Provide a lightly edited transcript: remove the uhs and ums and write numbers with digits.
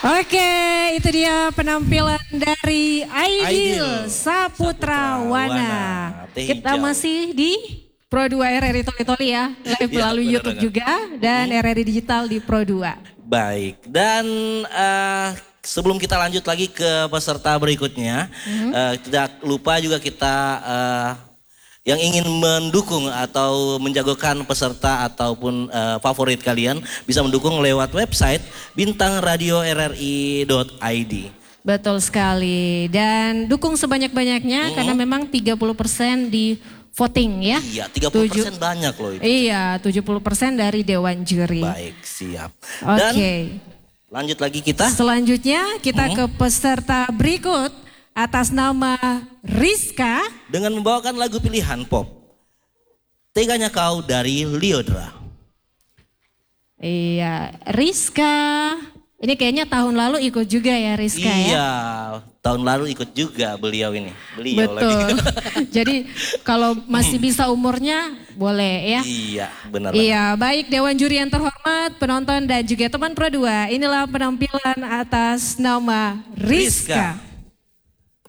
Oke, itu dia penampilan dari Aidil Saputrawana. Kita masih di Pro 2 RRI Toli-Toli ya, live melalui YouTube juga dan RRI Digital di Pro 2. Baik, dan sebelum kita lanjut lagi ke peserta berikutnya, tidak lupa juga kita yang ingin mendukung atau menjagokan peserta ataupun favorit kalian bisa mendukung lewat website bintangradio.rri.id. Betul sekali, dan dukung sebanyak-banyaknya karena memang 30% di voting ya. Iya, 30% banyak loh itu. Iya, 70% dari Dewan Juri. Baik, siap. Oke. Lanjut lagi kita. Selanjutnya kita ke peserta berikut atas nama Rizka. Dengan membawakan lagu pilihan pop. Teganya Kau dari Lyodra. Iya, Rizka. Ini kayaknya tahun lalu ikut juga ya Rizka ya? Iya, tahun lalu ikut juga beliau ini. Beliau betul. Lagi. Jadi kalau masih bisa umurnya boleh ya? Iya, benar. Iya, baik Dewan Juri yang terhormat, penonton dan juga teman Pro 2. Inilah penampilan atas nama Rizka.